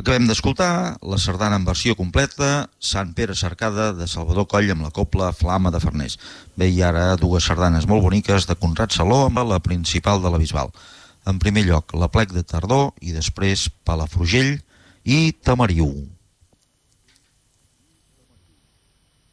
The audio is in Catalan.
Acabem d'escoltar la sardana en versió completa, Sant Pere Cercada, de Salvador Coll, amb la cobla Flama de Farners. Bé, i ara dues sardanes molt boniques de Conrad Saló amb la principal de la Bisbal. En primer lloc, l'Aplec de Tardor i després Palafrugell i Tamariu.